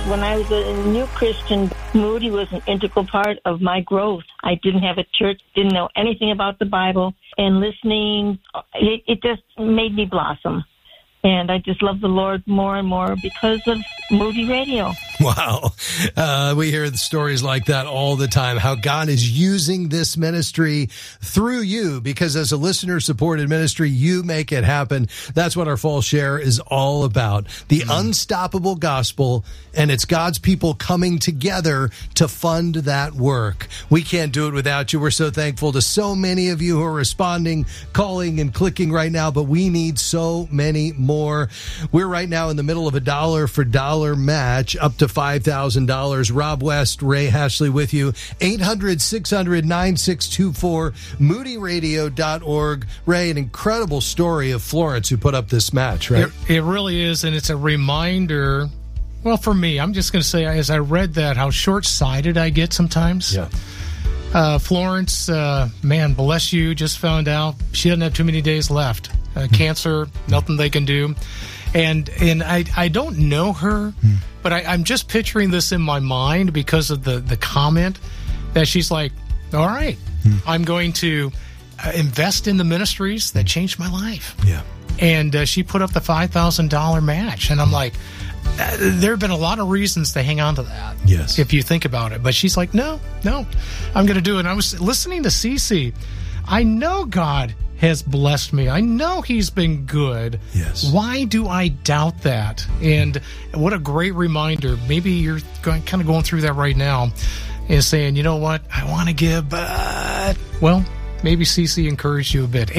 When I was a new Christian, Moody was an integral part of my growth. I didn't have a church, didn't know anything about the Bible, and listening, it just made me blossom. And I just love the Lord more and more because of Moody Radio. Wow. We hear the stories like that all the time, how God is using this ministry through you, because as a listener-supported ministry, you make it happen. That's what our Fall Share is all about. The unstoppable gospel, and it's God's people coming together to fund that work. We can't do it without you. We're so thankful to so many of you who are responding, calling, and clicking right now, but we need so many more. We're right now in the middle of a dollar for dollar match up to $5,000. Rob West, Ray Hashley with you. 800-600-9624, moodyradio.org. Ray, an incredible story of Florence who put up this match, right? It really is, and it's a reminder. Well, for me, I'm just going to say, as I read that, how short-sighted I get sometimes. Yeah. Florence, man, bless you, just found out she doesn't have too many days left. Cancer, nothing they can do. And I don't know her, but I'm just picturing this in my mind because of the comment that she's like, all right, I'm going to invest in the ministries that changed my life. Yeah. And she put up the $5,000 match. And I'm like, there have been a lot of reasons to hang on to that. Yes. If you think about it. But she's like, no, I'm going to do it. And I was listening to Cece. I know God has blessed me. I know he's been good. Yes. Why do I doubt that? And what a great reminder. Maybe you're kind of going through that right now and saying, you know what? I want to give, but, well, maybe CC encouraged you a bit.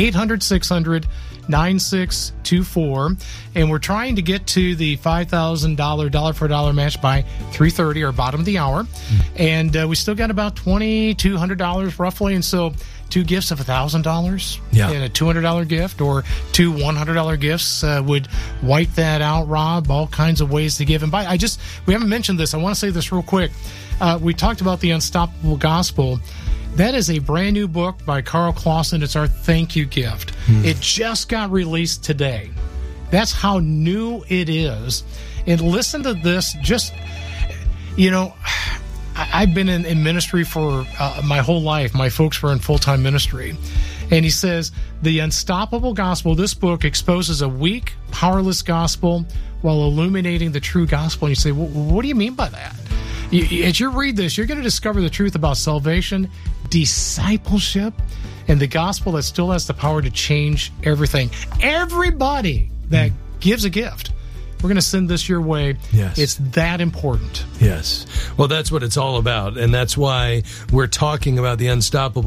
800-600-9624. And we're trying to get to the $5,000 dollar for dollar match by 3:30 or bottom of the hour. And we still got about $2,200 roughly. And so 2 gifts of $1,000 and a $200 gift, or 2 $100 gifts would wipe that out, Rob. All kinds of ways to give. And we haven't mentioned this. I want to say this real quick. We talked about the Unstoppable Gospel. That is a brand new book by Carl Clausen. It's our thank you gift. It just got released today. That's how new it is. And listen to this. Just, I've been in ministry for my whole life. My folks were in full-time ministry. And he says, the Unstoppable Gospel, this book exposes a weak, powerless gospel while illuminating the true gospel. And you say, well, what do you mean by that? As you read this, you're going to discover the truth about salvation, discipleship, and the gospel that still has the power to change everything. Everybody that gives a gift, we're going to send this your way. Yes. It's that important. Yes. Well, that's what it's all about. And that's why we're talking about the Unstoppable